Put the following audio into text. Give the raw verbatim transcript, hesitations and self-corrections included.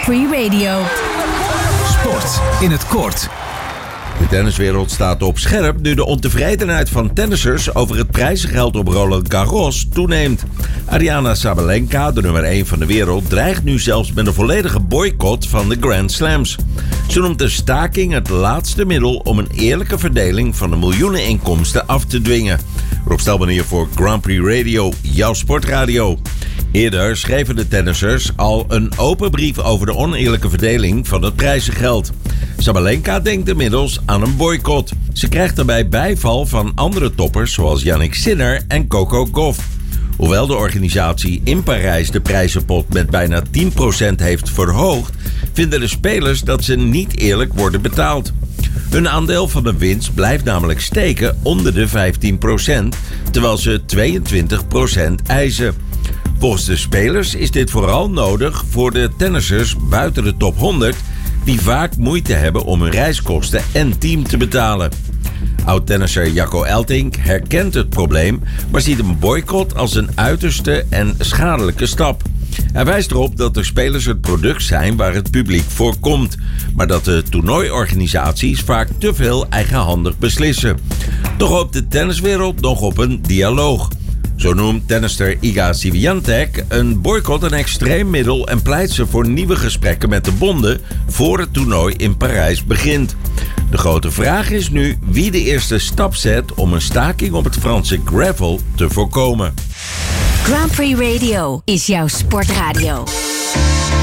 Free Radio. Sport in het kort. De tenniswereld staat op scherp nu de ontevredenheid van tennissers over het prijzengeld op Roland Garros toeneemt. Ariana Sabalenka, de nummer één van de wereld, dreigt nu zelfs met een volledige boycott van de Grand Slams. Ze noemt de staking het laatste middel om een eerlijke verdeling van de miljoeneninkomsten af te dwingen. Rob Stelman hier voor Grand Prix Radio, jouw sportradio. Eerder schreven de tennissers al een open brief over de oneerlijke verdeling van het prijzengeld. Sabalenka denkt inmiddels aan een boycott. Ze krijgt daarbij bijval van andere toppers zoals Jannik Sinner en Coco Gauff. Hoewel de organisatie in Parijs de prijzenpot met bijna tien procent heeft verhoogd, vinden de spelers dat ze niet eerlijk worden betaald. Hun aandeel van de winst blijft namelijk steken onder de vijftien procent, terwijl ze tweeëntwintig procent eisen. Volgens de spelers is dit vooral nodig voor de tennissers buiten de top honderd... die vaak moeite hebben om hun reiskosten en team te betalen. Oud-tennisser Jacco Elting herkent het probleem, maar ziet een boycott als een uiterste en schadelijke stap. Hij wijst erop dat de spelers het product zijn waar het publiek voor komt, maar dat de toernooiorganisaties vaak te veel eigenhandig beslissen. Toch hoopt de tenniswereld nog op een dialoog. Zo noemt tennister Iga Swiatek een boycott een extreem middel en pleit ze voor nieuwe gesprekken met de bonden voor het toernooi in Parijs begint. De grote vraag is nu wie de eerste stap zet om een staking op het Franse gravel te voorkomen. Grand Prix Radio is jouw sportradio.